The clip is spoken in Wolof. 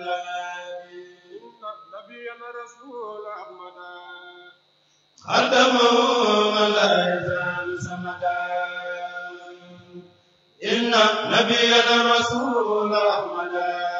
نبينا رسول أحمد خدمه من لا يزال سمدا إن نبينا رسول أحمد